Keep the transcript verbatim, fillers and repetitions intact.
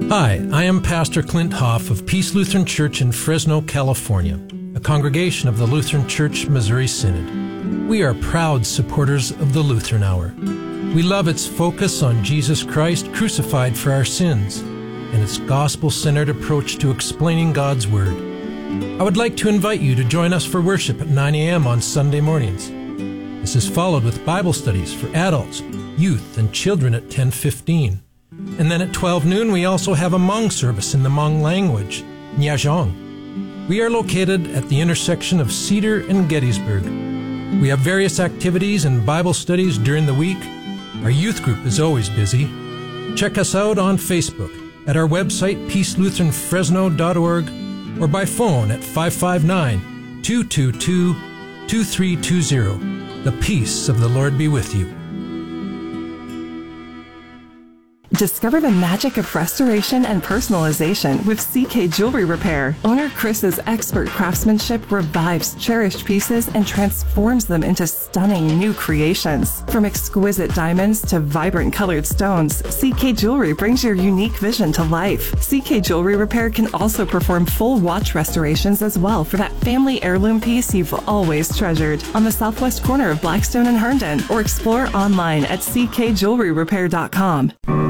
Hi, I am Pastor Clint Hoff of Peace Lutheran Church in Fresno, California, a congregation of the Lutheran Church Missouri Synod. We are proud supporters of the Lutheran Hour. We love its focus on Jesus Christ crucified for our sins and its gospel-centered approach to explaining God's Word. I would like to invite you to join us for worship at nine a.m. on Sunday mornings. This is followed with Bible studies for adults, youth, and children at ten fifteen. And then at twelve noon, we also have a Hmong service in the Hmong language, Nyajong. We are located at the intersection of Cedar and Gettysburg. We have various activities and Bible studies during the week. Our youth group is always busy. Check us out on Facebook, at our website, peace lutheran fresno dot org, or by phone at five five nine, two two two, two three two zero. The peace of the Lord be with you. Discover the magic of restoration and personalization with C K Jewelry Repair. Owner Chris's expert craftsmanship revives cherished pieces and transforms them into stunning new creations. From exquisite diamonds to vibrant colored stones, C K Jewelry brings your unique vision to life. C K Jewelry Repair can also perform full watch restorations as well for that family heirloom piece you've always treasured. On the southwest corner of Blackstone and Herndon, or explore online at c k jewelry repair dot com.